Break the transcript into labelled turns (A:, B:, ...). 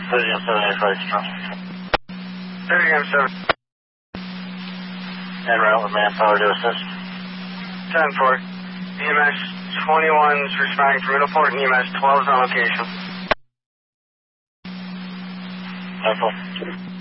A: Stadium 785 strong.
B: Stadium 7.
A: En route with manpower to assist.
B: 10-4. EMS 21's responding from Middleport and EMS 12's on location.
A: 10-4.